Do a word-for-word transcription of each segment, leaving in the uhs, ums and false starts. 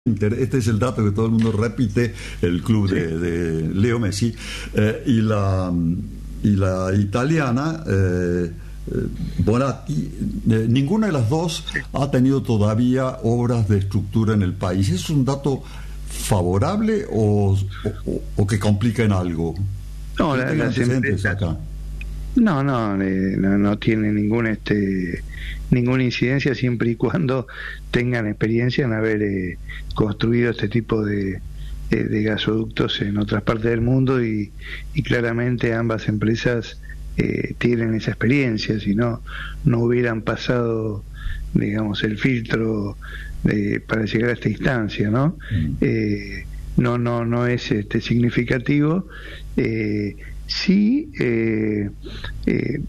Inter, este es el dato que todo el mundo repite, el club sí. de, de Leo Messi, eh, y la y la italiana eh, Bonatti, eh, ninguna de las dos ha tenido todavía obras de estructura en el país. ¿Es un dato favorable o, o, o que complica en algo? No, la, las empresas acá. No, no, eh, no, no tiene ningún este ninguna incidencia siempre y cuando tengan experiencia en haber eh, construido este tipo de, de, de gasoductos en otras partes del mundo y, y claramente ambas empresas eh, tienen esa experiencia, si no, no hubieran pasado, digamos, el filtro de, para llegar a esta instancia, ¿no? Mm. Eh, no, no, no es este significativo. Eh, sí, eh, eh,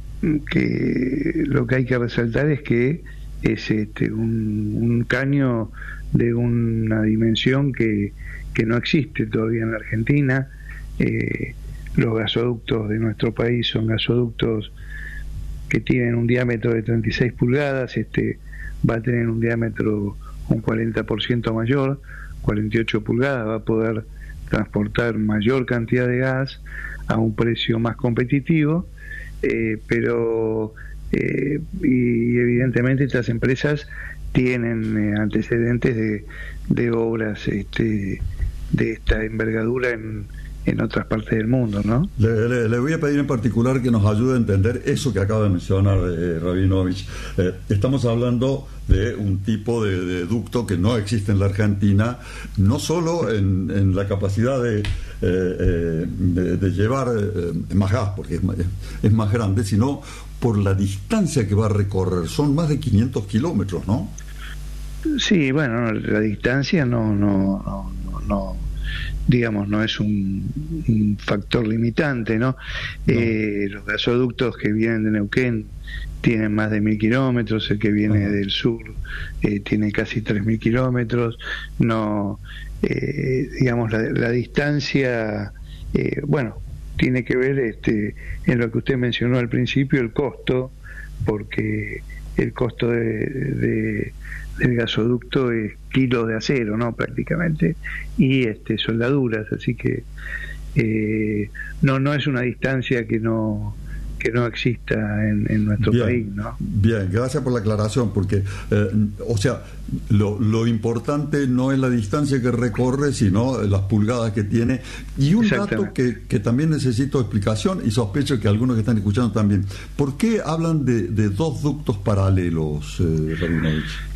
que lo que hay que resaltar es que es este un, un caño de una dimensión que, que no existe todavía en la Argentina. Eh, los gasoductos de nuestro país son gasoductos que tienen un diámetro de treinta y seis pulgadas, este va a tener un diámetro un cuarenta por ciento mayor, cuarenta y ocho pulgadas, va a poder transportar mayor cantidad de gas a un precio más competitivo, eh, pero eh, y evidentemente estas empresas tienen eh, antecedentes de, de obras este, de esta envergadura en, en otras partes del mundo, ¿no? Le, le, le voy a pedir en particular que nos ayude a entender eso que acaba de mencionar eh, Rabinovich. Eh, estamos hablando de un tipo de, de ducto que no existe en la Argentina, no solo en, en la capacidad de, eh, eh, de, de llevar eh, más gas, porque es, es más grande, sino por la distancia que va a recorrer. Son más de quinientos kilómetros, ¿no? Sí, bueno, la distancia no, no, no, no, no digamos, no es un, un factor limitante, ¿no? no. Eh, los gasoductos que vienen de Neuquén tienen más de mil kilómetros, el que viene uh-huh. del sur eh, tiene casi tres mil kilómetros. No, eh, digamos, la, la distancia, eh, bueno, tiene que ver este en lo que usted mencionó al principio, el costo, porque el costo de, de del gasoducto es kilos de acero, ¿no? Prácticamente, y este soldaduras, así que eh, no no es una distancia que no que no exista en, en nuestro bien, país, ¿no? Bien, gracias por la aclaración, porque eh, o sea, lo, lo importante no es la distancia que recorre, sino las pulgadas que tiene. Y un dato que, que también necesito explicación, y sospecho que algunos que están escuchando también. ¿Por qué hablan de, de dos ductos paralelos, eh, Rabinovich?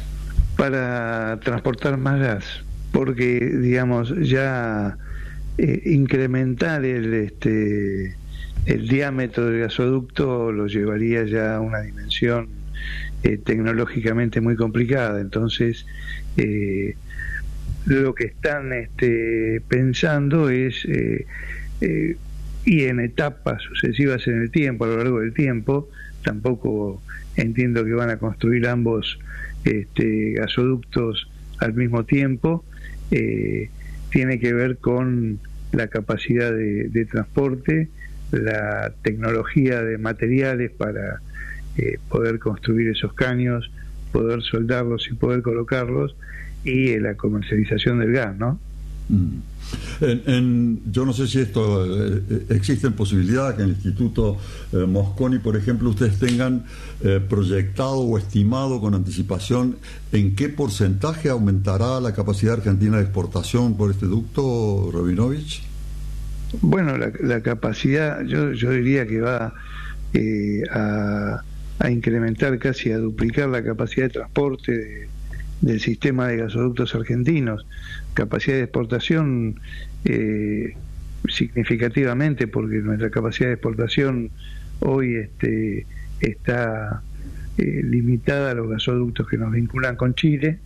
Para transportar más gas, porque, digamos, ya eh, incrementar el este el diámetro del gasoducto lo llevaría ya a una dimensión eh, tecnológicamente muy complicada. Entonces eh, lo que están este, pensando es eh, eh, y en etapas sucesivas en el tiempo, a lo largo del tiempo, tampoco entiendo que van a construir ambos este, gasoductos al mismo tiempo, eh, tiene que ver con la capacidad de, de transporte, la tecnología de materiales para eh, poder construir esos caños, poder soldarlos y poder colocarlos, y eh, la comercialización del gas, ¿no? Mm. En, en, yo no sé si esto eh, existe posibilidad que en el Instituto eh, Mosconi, por ejemplo, ustedes tengan eh, proyectado o estimado con anticipación en qué porcentaje aumentará la capacidad argentina de exportación por este ducto, Rabinovich. Bueno, la, la capacidad, yo, yo diría que va eh, a, a incrementar, casi a duplicar la capacidad de transporte de, del sistema de gasoductos argentinos. Capacidad de exportación eh, significativamente, porque nuestra capacidad de exportación hoy este, está eh, limitada a los gasoductos que nos vinculan con Chile,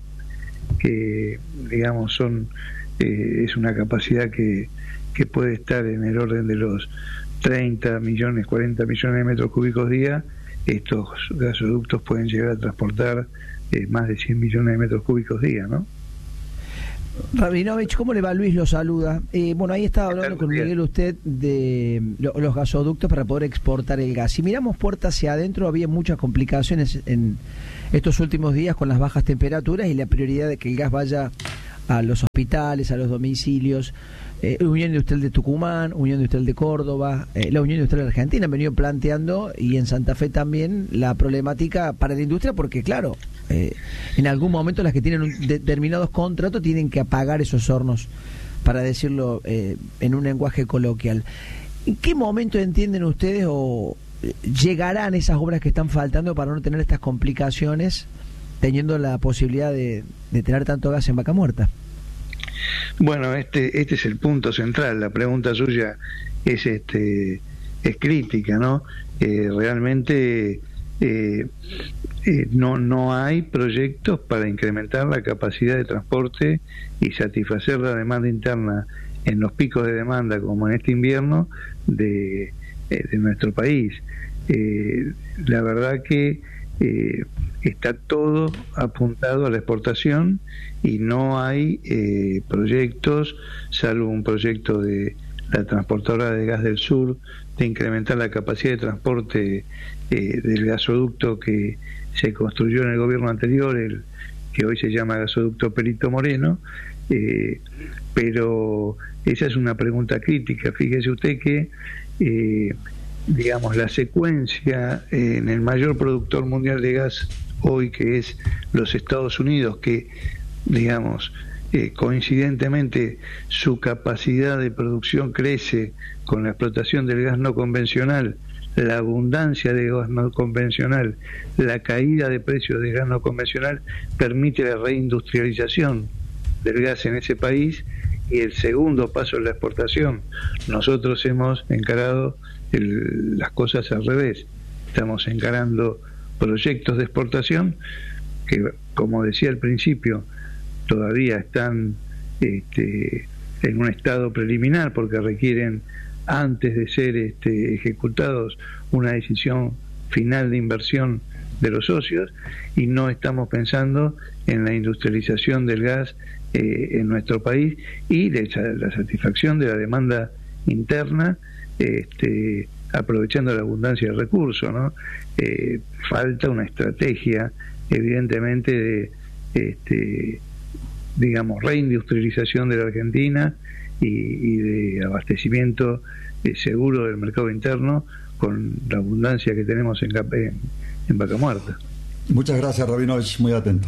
que digamos son eh, es una capacidad que que puede estar en el orden de los treinta millones, cuarenta millones de metros cúbicos día. Estos gasoductos pueden llegar a transportar eh, más de cien millones de metros cúbicos día, ¿no? Rabinovich, ¿cómo le va? Luis lo saluda. Eh, bueno, ahí estaba hablando con Miguel usted de lo, los gasoductos para poder exportar el gas. Si miramos puerta hacia adentro, había muchas complicaciones en estos últimos días con las bajas temperaturas y la prioridad de que el gas vaya a los hospitales, a los domicilios. Eh, Unión Industrial de Tucumán, Unión Industrial de Córdoba, eh, la Unión Industrial de Argentina han venido planteando, y en Santa Fe también, la problemática para la industria, porque claro, eh, en algún momento las que tienen un determinados contratos tienen que apagar esos hornos, para decirlo eh, en un lenguaje coloquial. ¿En qué momento entienden ustedes o llegarán esas obras que están faltando para no tener estas complicaciones, teniendo la posibilidad de, de tener tanto gas en Vaca Muerta? Bueno, este este es el punto central. La pregunta suya es este es crítica, ¿no? Eh, realmente eh, eh, no no hay proyectos para incrementar la capacidad de transporte y satisfacer la demanda interna en los picos de demanda, como en este invierno, de, eh, de nuestro país. Eh, la verdad que eh, está todo apuntado a la exportación y no hay eh, proyectos, salvo un proyecto de la transportadora de gas del sur, de incrementar la capacidad de transporte eh, del gasoducto que se construyó en el gobierno anterior, el que hoy se llama gasoducto Perito Moreno, eh, pero esa es una pregunta crítica. Fíjese usted que eh, digamos, la secuencia eh, en el mayor productor mundial de gas hoy, que es los Estados Unidos, que digamos eh, coincidentemente su capacidad de producción crece con la explotación del gas no convencional, la abundancia de gas no convencional, la caída de precios del gas no convencional permite la reindustrialización del gas en ese país, y el segundo paso es la exportación. Nosotros hemos encarado el, las cosas al revés. Estamos encarando proyectos de exportación que, como decía al principio, todavía están este, en un estado preliminar, porque requieren, antes de ser este, ejecutados, una decisión final de inversión de los socios, y no estamos pensando en la industrialización del gas eh, en nuestro país y de la satisfacción de la demanda interna, este, aprovechando la abundancia de recursos, ¿no? Eh, falta una estrategia, evidentemente, de este, digamos, reindustrialización de la Argentina y, y de abastecimiento eh, seguro del mercado interno, con la abundancia que tenemos en, en, en Vaca Muerta. Muchas gracias, Rabinovich, muy atento.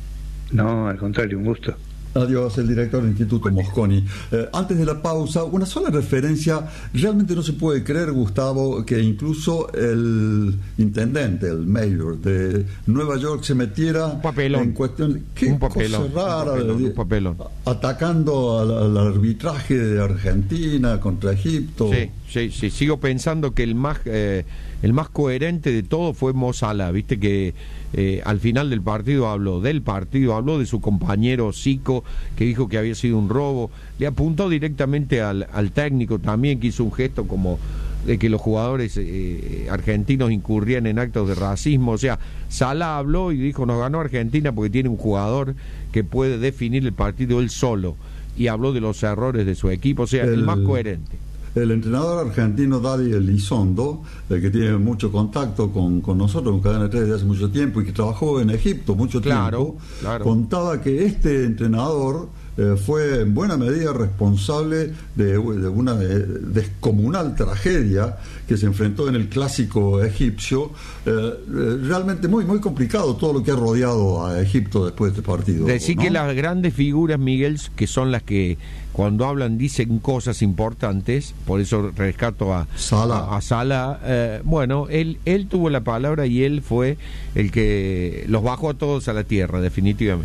No, al contrario, un gusto. Adiós, el director del Instituto Mosconi. Eh, antes de la pausa, una sola referencia. Realmente no se puede creer, Gustavo, que incluso el intendente, el mayor de Nueva York, se metiera un papelón. en cuestión. Qué un papelón, cosa rara, un papelón, un papelón. Atacando al, al arbitraje de Argentina contra Egipto. Sí, sí, sí. Sigo pensando que el más eh, el más coherente de todo fue Mo Salah, viste que Eh, al final del partido habló del partido, habló de su compañero Zico, que dijo que había sido un robo, le apuntó directamente al, al técnico también, que hizo un gesto como de que los jugadores eh, argentinos incurrían en actos de racismo. O sea, Salah habló y dijo: nos ganó Argentina porque tiene un jugador que puede definir el partido él solo, y habló de los errores de su equipo. O sea, el, el más coherente. El entrenador argentino Daddy Elizondo, eh, que tiene mucho contacto con, con nosotros, con Cadena tres desde hace mucho tiempo, y que trabajó en Egipto mucho claro, tiempo, claro. contaba que este entrenador eh, fue en buena medida responsable de, de una de, descomunal tragedia que se enfrentó en el clásico egipcio. Eh, realmente muy muy complicado todo lo que ha rodeado a Egipto después de este partido. Decir, ¿no? Que las grandes figuras, Miguel, que son las que cuando hablan dicen cosas importantes, por eso rescato a Salah, a, a Salah eh, bueno, él, él tuvo la palabra y él fue el que los bajó a todos a la tierra, definitivamente.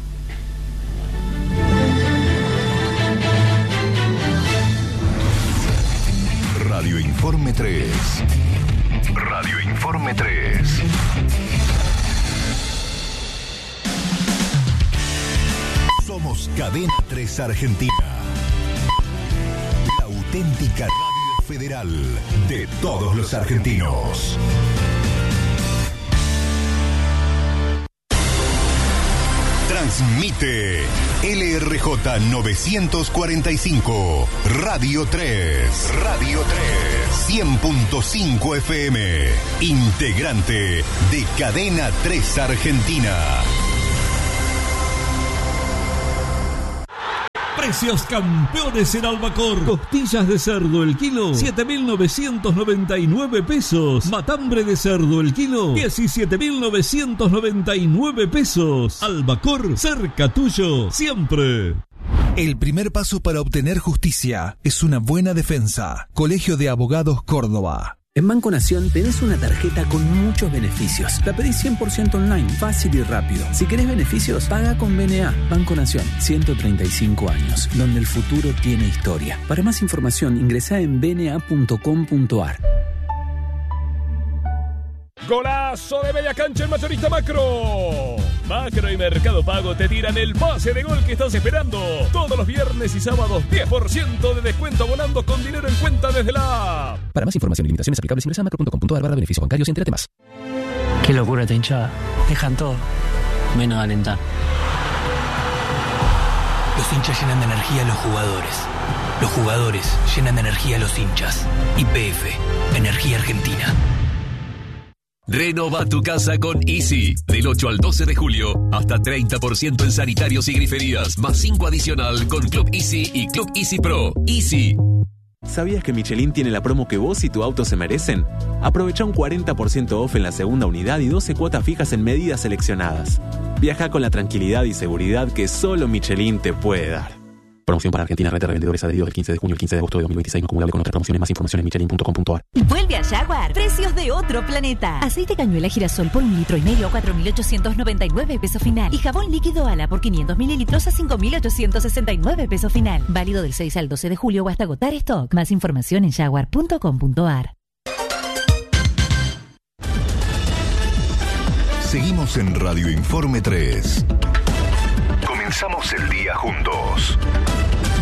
Radio Informe tres. Radio Informe tres. Somos Cadena tres Argentina, la auténtica radio federal de todos los argentinos. Transmite L R J novecientos cuarenta y cinco, Radio tres. Radio tres. cien punto cinco F M. Integrante de Cadena tres Argentina. Precios campeones en Albacor. Costillas de cerdo el kilo, siete mil novecientos noventa y nueve pesos. Matambre de cerdo el kilo, diecisiete mil novecientos noventa y nueve pesos. Albacor, cerca tuyo, siempre. El primer paso para obtener justicia es una buena defensa. Colegio de Abogados Córdoba. En Banco Nación tenés una tarjeta con muchos beneficios. La pedís cien por ciento online, fácil y rápido. Si querés beneficios, paga con B N A. Banco Nación, ciento treinta y cinco años, donde el futuro tiene historia. Para más información, ingresá en b n a punto com punto a r. ¡Golazo de media cancha en Mayorista Macro! Macro y Mercado Pago te tiran el pase de gol que estás esperando. Todos los viernes y sábados, diez por ciento de descuento abonando con dinero en cuenta desde la app. Para más información y limitaciones aplicables, ingresa a macro punto com punto a r barra beneficios bancarios y entérate más. Qué locura esta hinchada. Dejan todo, menos alentar. Los hinchas llenan de energía a los jugadores. Los jugadores llenan de energía a los hinchas. Y P F, Energía Argentina. Renova tu casa con Easy. Del ocho al doce de julio, hasta treinta por ciento en sanitarios y griferías, más cinco adicional con Club Easy y Club Easy Pro. Easy. ¿Sabías que Michelin tiene la promo que vos y tu auto se merecen? Aprovecha un cuarenta por ciento off en la segunda unidad y doce cuotas fijas en medidas seleccionadas. Viaja con la tranquilidad y seguridad que solo Michelin te puede dar. Promoción para Argentina, red de revendedores adheridos del quince de junio al quince de agosto de dos mil veintiséis, no acumulable con otras promociones. Más información en michelin punto com punto a r. Vuelve a Jaguar. Precios de otro planeta. Aceite cañuela girasol por un litro y medio a cuatro mil ochocientos noventa y nueve pesos final. Y jabón líquido Ala por quinientos mililitros a cinco mil ochocientos sesenta y nueve pesos final. Válido del seis al doce de julio o hasta agotar stock. Más información en jaguar punto com punto a r. Seguimos en Radio Informe tres. Comenzamos el día juntos.